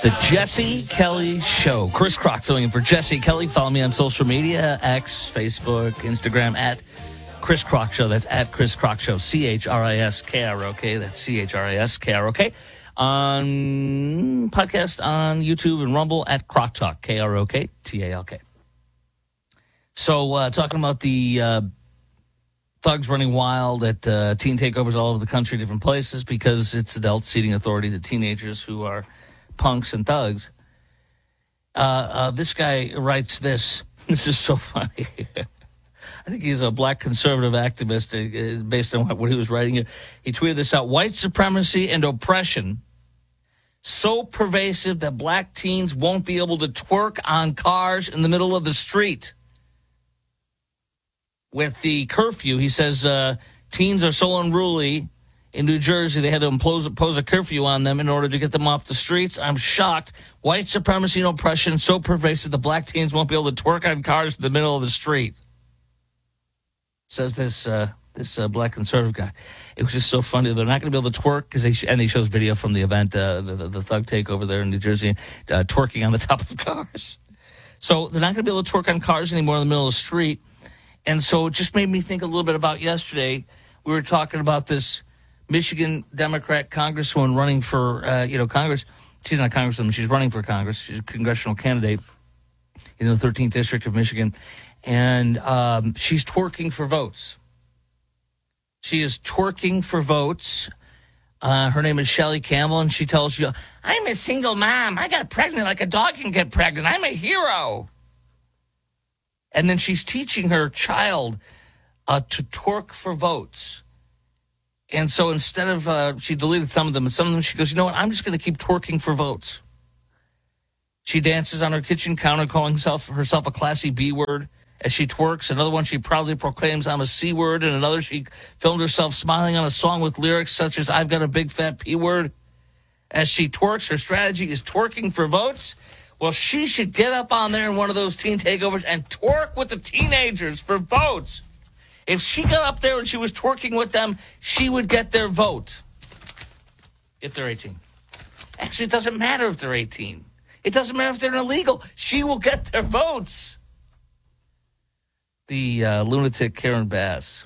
The Jesse Kelly Show. Chris Crock filling in for Jesse Kelly. Follow me on social media, X, Facebook, Instagram, at Chris Crock Show. That's at Chris Crock Show. CHRISKROK. That's CHRISKROK. On podcast on YouTube and Rumble at Crock Talk. KROKTALK. So talking about the thugs running wild at teen takeovers all over the country, different places, because it's adult seating authority to teenagers who are punks and thugs. This guy writes this. This is so funny. I think he's a black conservative activist based on what he was writing here. He tweeted this out. White supremacy and oppression so pervasive that black teens won't be able to twerk on cars in the middle of the street. With the curfew, he says teens are so unruly in New Jersey, they had to impose a curfew on them in order to get them off the streets. I'm shocked. White supremacy and oppression so pervasive the black teens won't be able to twerk on cars in the middle of the street. Says this black conservative guy. It was just so funny. They're not going to be able to twerk because he shows video from the event, the thug takeover there in New Jersey, twerking on the top of cars. So they're not going to be able to twerk on cars anymore in the middle of the street. And so it just made me think a little bit about yesterday. We were talking about this Michigan Democrat congresswoman running for, Congress. She's not a congresswoman. She's running for Congress. She's a congressional candidate in the 13th District of Michigan. And she's twerking for votes. She is twerking for votes. Her name is Shelley Campbell, and she tells you, I'm a single mom. I got pregnant like a dog can get pregnant. I'm a hero. And then she's teaching her child to twerk for votes. And so instead of, she deleted some of them, and some of them she goes, you know what, I'm just going to keep twerking for votes. She dances on her kitchen counter, calling herself a classy B word as she twerks. Another one she proudly proclaims, I'm a C word. And another she filmed herself smiling on a song with lyrics such as I've got a big fat P word. As she twerks, her strategy is twerking for votes. Well, she should get up on there in one of those teen takeovers and twerk with the teenagers for votes. If she got up there and she was twerking with them, she would get their vote if they're 18. Actually, it doesn't matter if they're 18. It doesn't matter if they're illegal. She will get their votes. The lunatic Karen Bass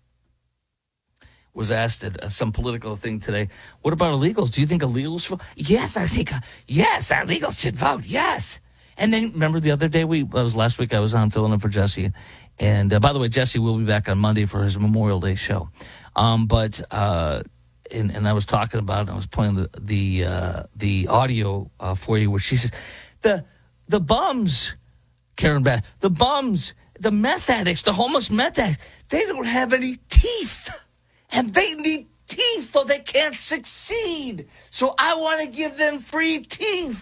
was asked at some political thing today, what about illegals? Do you think illegals should vote? Yes, I think, yes, illegals should vote, yes. And then, remember the other day, last week I was on filling in for Jesse. And by the way, Jesse will be back on Monday for his Memorial Day show. And I was talking about it. I was playing the audio for you, where she says, the bums, Karen Bass, the bums, the meth addicts, the homeless meth addicts, they don't have any teeth, and they need teeth or they can't succeed. So I want to give them free teeth.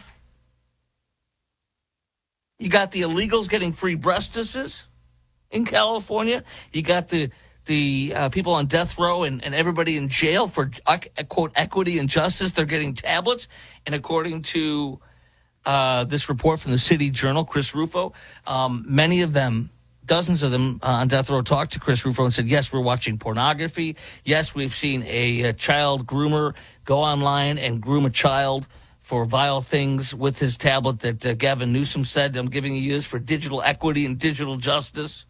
You got the illegals getting free breastises in California. You got the people on death row and everybody in jail for, quote, equity and justice. They're getting tablets. And according to this report from the City Journal, Chris Rufo, many of them, dozens of them on death row, talked to Chris Rufo and said, yes, we're watching pornography. Yes, we've seen a child groomer go online and groom a child for vile things with his tablet that Gavin Newsom said, I'm giving you this for digital equity and digital justice.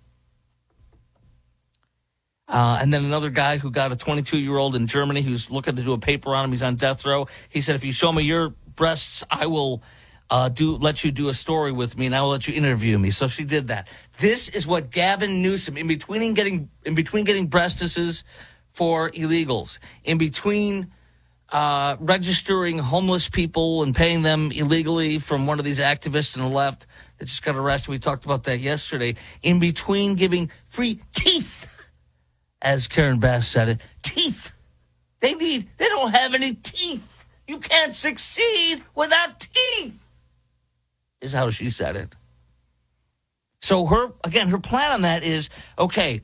And then another guy who got a 22-year-old in Germany who's looking to do a paper on him. He's on death row. He said, if you show me your breasts, I will let you do a story with me, and I will let you interview me. So she did that. This is what Gavin Newsom, in between getting breastises for illegals, in between registering homeless people and paying them illegally from one of these activists on the left that just got arrested. We talked about that yesterday. In between giving free teeth, as Karen Bass said it, teeth. They don't have any teeth. You can't succeed without teeth, is how she said it. So her plan on that is, okay,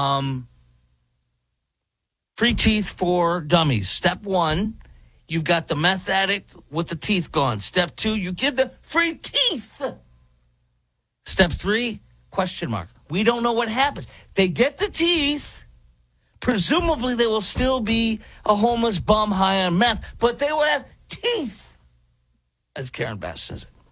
free teeth for dummies. Step one, you've got the meth addict with the teeth gone. Step two, you give them free teeth. Step three, question mark. We don't know what happens. They get the teeth. Presumably, they will still be a homeless bum high on meth, but they will have teeth. as Karen Bass says it.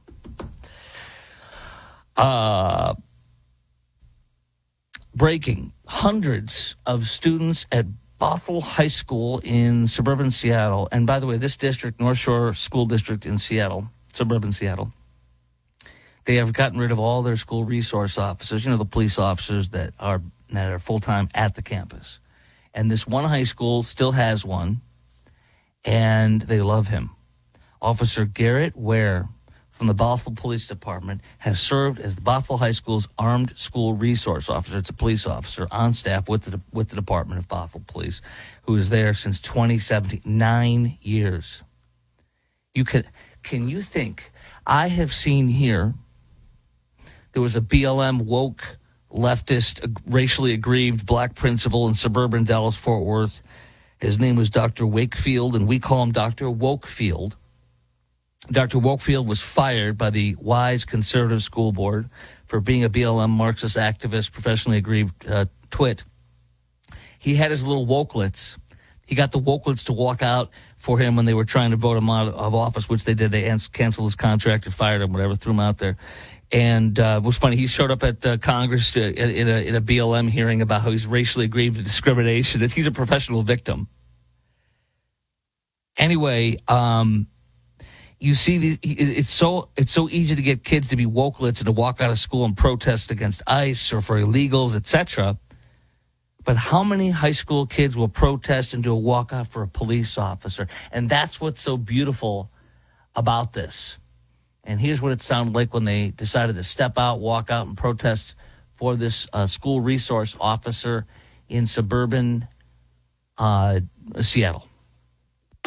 Breaking. Hundreds of students at Bothell High School in suburban Seattle. And by the way, this district, North Shore School District in Seattle, suburban Seattle, they have gotten rid of all their school resource officers, the police officers that are full-time at the campus. And this one high school still has one, and they love him. Officer Garrett Ware from the Bothell Police Department has served as the Bothell High School's armed school resource officer. It's a police officer on staff with the Department of Bothell Police, who is there since 2017, 9 years. Can you think? I have seen here, there was a BLM woke, leftist, racially aggrieved black principal in suburban Dallas-Fort Worth. His name was Dr. Wakefield, and we call him Dr. Wokefield. Dr. Wokefield was fired by the Wise Conservative School Board for being a BLM Marxist activist, professionally aggrieved twit. He had his little wokelets. He got the wokelets to walk out for him when they were trying to vote him out of office, which they did. They canceled his contract and fired him, whatever, threw him out there. And it was funny. He showed up at Congress in a BLM hearing about how he's racially aggrieved to discrimination. That he's a professional victim. Anyway, you see, it's so easy to get kids to be wokelets and to walk out of school and protest against ICE or for illegals, etc. But how many high school kids will protest and do a walkout for a police officer? And that's what's so beautiful about this. And here's what it sounded like when they decided to step out, walk out, and protest for this school resource officer in suburban Seattle.